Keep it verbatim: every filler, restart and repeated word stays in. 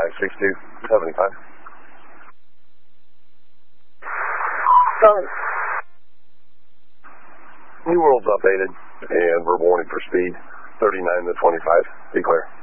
five six two seventy-five. Done. New world's updated, and we're warning for speed thirty-nine to twenty-five. Be clear.